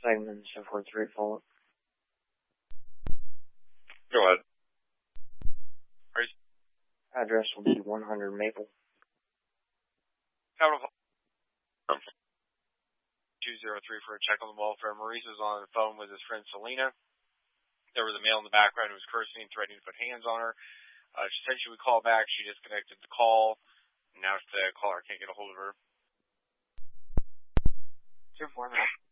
segment 743 follow-up. Go ahead. Address will be 100 Maple. Capital 203 for a check on the welfare. Maurice was on the phone with his friend Selena. There was a male in the background who was cursing and threatening to put hands on her. She said she would call back. She disconnected the call. Now the caller can't get a hold of her. 249.